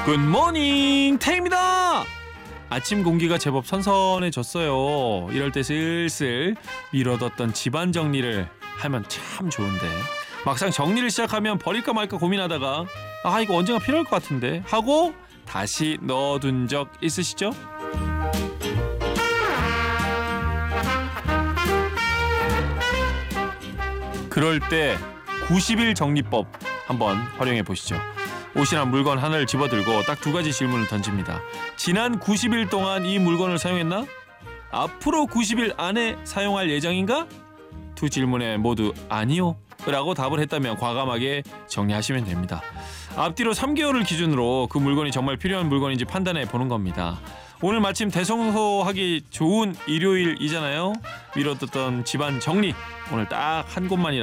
굿모닝 태입니다. 아침 공기가 제법 선선해졌어요. 이럴 때 슬슬 미뤄뒀던 집안 정리를 하면 참 좋은데 막상 정리를 시작하면 버릴까 말까 고민하다가 이거 언젠가 필요할 것 같은데 하고 다시 넣어둔 적 있으시죠? 그럴 때 90일 정리법 한번 활용해 보시죠. 옷이나 물건 하나를 집어들고 딱 두 가지 질문을 던집니다. 지난 90일 동안 이 물건을 사용했나? 앞으로 90일 안에 사용할 예정인가? 두 질문에 모두 아니요 라고 답을 했다면 과감하게 정리하시면 됩니다. 앞뒤로 3개월을 기준으로 그 물건이 정말 필요한 물건인지 판단해 보는 겁니다. 오늘 마침 대청소하기 좋은 일요일이잖아요. 미뤄뒀던 집안 정리 오늘 딱 한 곳만이라도